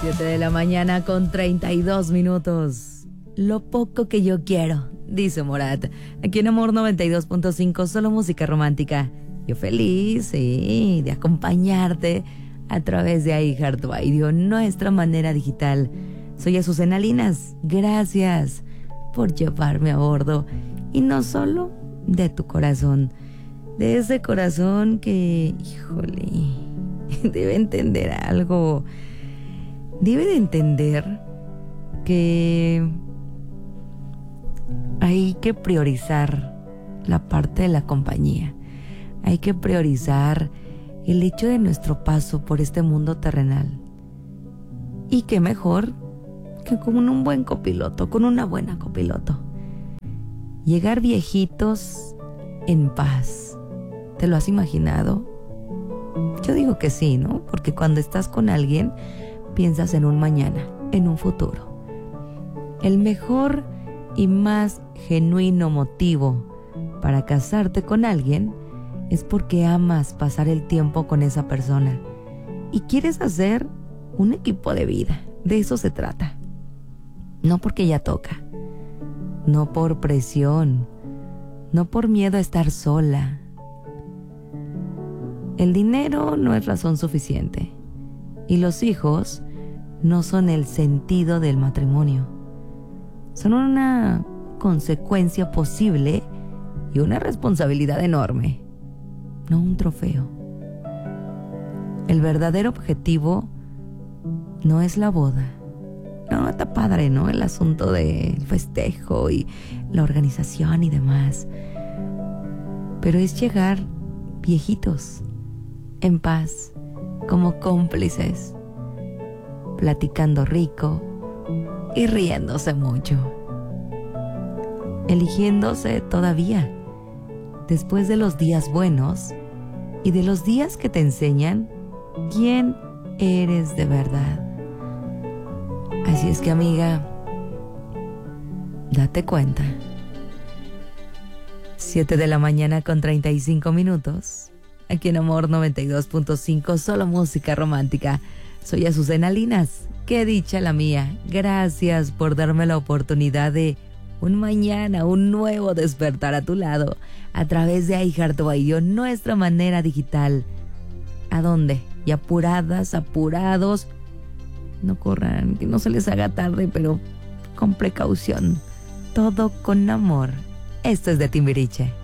7 de la mañana con 32 minutos. Lo poco que yo quiero, dice Morat. Aquí en Amor 92.5, solo música romántica. Yo feliz, sí, de acompañarte a través de iHeartRadio, nuestra manera digital. Soy Azucena Linas. Gracias por llevarme a bordo. Y no solo de tu corazón, de ese corazón que, híjole, debe entender algo. Debe de entender que hay que priorizar la parte de la compañía. Hay que priorizar el hecho de nuestro paso por este mundo terrenal. Y qué mejor que con un buen copiloto, con una buena copiloto. Llegar viejitos en paz. ¿Te lo has imaginado? Yo digo que sí, ¿no? Porque cuando estás con alguien, piensas en un mañana, en un futuro. El mejor y más genuino motivo para casarte con alguien es porque amas pasar el tiempo con esa persona y quieres hacer un equipo de vida. De eso se trata. No porque ya toca, no por presión, no por miedo a estar sola. El dinero no es razón suficiente y los hijos no son el sentido del matrimonio. Son una consecuencia posible y una responsabilidad enorme, no un trofeo. El verdadero objetivo no es la boda. No, está padre, ¿no? El asunto del festejo y la organización y demás. Pero es llegar viejitos, en paz, como cómplices, platicando rico y riéndose mucho. Eligiéndose todavía, después de los días buenos y de los días que te enseñan quién eres de verdad. Así es que, amiga, date cuenta. 7 de la mañana con 35 minutos. Aquí en Amor 92.5, solo música romántica. Soy Azucena Linas. Qué dicha la mía. Gracias por darme la oportunidad de un mañana, un nuevo despertar a tu lado a través de iHeartRadio, nuestra manera digital. ¿A dónde? Y apuradas, apurados. No corran, que no se les haga tarde, pero con precaución. Todo con amor. Esto es de Timbiriche.